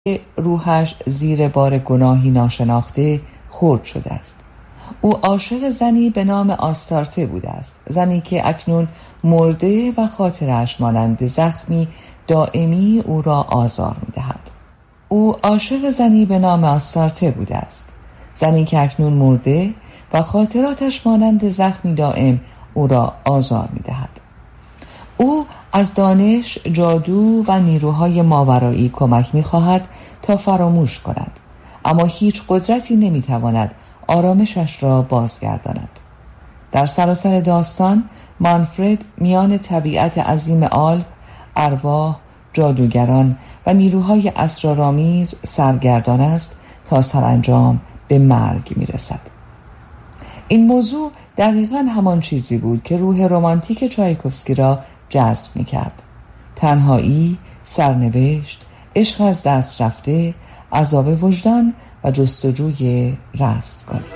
روحش زیر بار گناهی ناشناخته خرد شده است. او عاشق زنی به نام آستارته بوده است، زنی که اکنون مرده و خاطرش مانند زخمی دائمی او را آزار می‌دهد. او عاشق زنی به نام آستارته بوده است، زنی که اکنون مرده و خاطراتش مانند زخمی دائم او را آزار می‌دهد. او از دانش، جادو و نیروهای ماورایی کمک می‌خواهد تا فراموش کند، اما هیچ قدرتی نمی‌تواند آرامشش را بازگرداند. در سراسر داستان مانفرد میان طبیعت عظیم آلپ، ارواح، جادوگران و نیروهای اسرارآمیز سرگردان است تا سرانجام به مرگ می‌رسد. این موضوع دقیقاً همان چیزی بود که روح رمانتیک چایکوفسکی را جذب می‌کرد. تنهایی، سرنوشت، عشق از دست رفته، عذاب وجدان و جستجوی رستگاری.